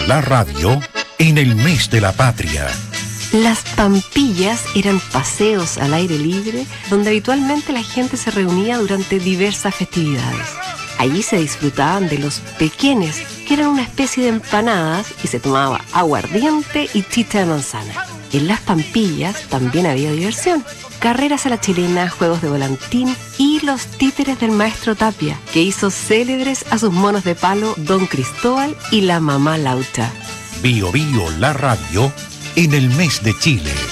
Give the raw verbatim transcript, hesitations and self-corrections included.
la radio en el mes de la patria. Las Pampillas eran paseos al aire libre donde habitualmente la gente se reunía durante diversas festividades. Allí se disfrutaban de los pequeñes, que eran una especie de empanadas, y se tomaba aguardiente y chicha de manzana. En Las Pampillas también había diversión. Carreras a la chilena, juegos de volantín y los títeres del maestro Tapia, que hizo célebres a sus monos de palo Don Cristóbal y la mamá Laucha. Bio Bio, la radio en el mes de Chile.